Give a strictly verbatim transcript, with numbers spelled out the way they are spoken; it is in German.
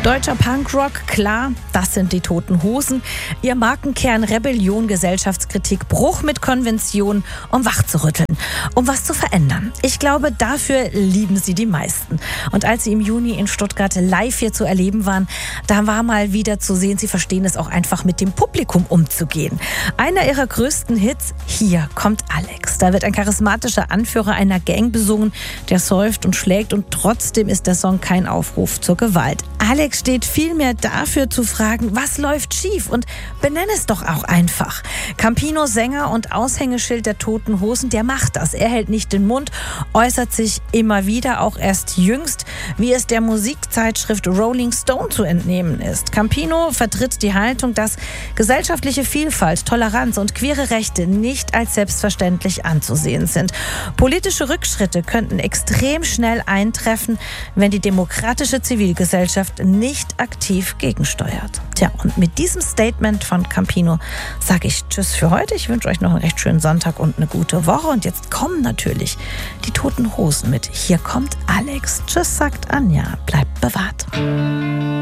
Deutscher Punkrock, klar, das sind die Toten Hosen. Ihr Markenkern Rebellion, Gesellschaftskritik, Bruch mit Konvention, um wachzurütteln, um was zu verändern. Ich glaube, dafür lieben sie die meisten. Und als sie im Juni in Stuttgart live hier zu erleben waren, da war mal wieder zu sehen, sie verstehen es auch einfach mit dem Publikum umzugehen. Einer ihrer größten Hits, Hier kommt Alex. Da wird ein charismatischer Anführer einer Gang besungen, der säuft und schlägt, und trotzdem ist der Song kein Aufruf zur Gewalt. Alex steht vielmehr dafür zu fragen, was läuft schief, und benenn es doch auch einfach. Campino, Sänger und Aushängeschild der Toten Hosen, der macht das. Er hält nicht den Mund, äußert sich immer wieder, auch erst jüngst, wie es der Musikzeitschrift Rolling Stone zu entnehmen ist. Campino vertritt die Haltung, dass gesellschaftliche Vielfalt, Toleranz und queere Rechte nicht als selbstverständlich anzusehen sind. Politische Rückschritte könnten extrem schnell eintreffen, wenn die demokratische Zivilgesellschaft nicht aktiv gegensteuert. Tja, und mit diesem Statement von Campino sage ich Tschüss für heute. Ich wünsche euch noch einen recht schönen Sonntag und eine gute Woche. Und jetzt kommen natürlich die Toten Hosen mit Hier kommt Alex. Tschüss, sagt Anja. Bleibt bewahrt.